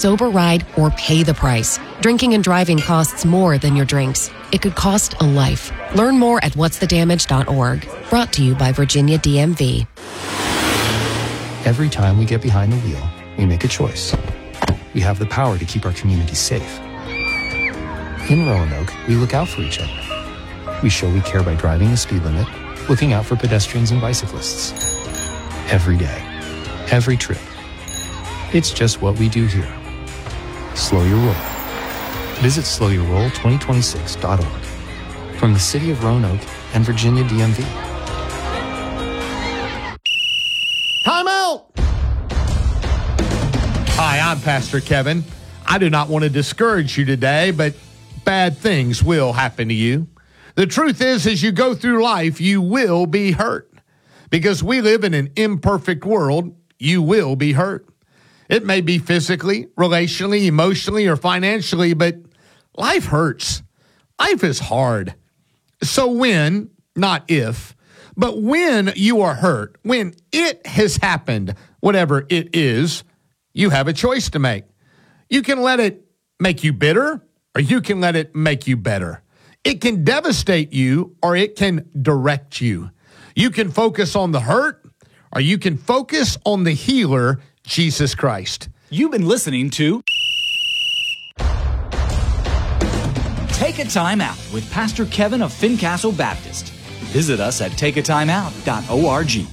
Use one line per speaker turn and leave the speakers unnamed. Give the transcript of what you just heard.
sober ride, or pay the price. Drinking and driving costs more than your drinks. It could cost a life. Learn more at whatsthedamage.org. Brought to you by Virginia DMV.
Every time we get behind the wheel, we make a choice. We have the power to keep our community safe. In Roanoke, we look out for each other. We show we care by driving the speed limit, looking out for pedestrians and bicyclists. Every day, every trip. It's just what we do here. Slow your roll. Visit slowyourroll2026.org. From the City of Roanoke and Virginia DMV.
Time out! Hi, I'm Pastor Kevin. I do not want to discourage you today, but bad things will happen to you. The truth is, as you go through life, you will be hurt. Because we live in an imperfect world, you will be hurt. It may be physically, relationally, emotionally, or financially, but life hurts. Life is hard. So when, not if, but when you are hurt, when it has happened, whatever it is, you have a choice to make. You can let it make you bitter, or you can let it make you better. It can devastate you, or it can direct you. You can focus on the hurt, or you can focus on the healer, Jesus Christ.
You've been listening to Take a Time Out with Pastor Kevin of Fincastle Baptist. Visit us at takeatimeout.org.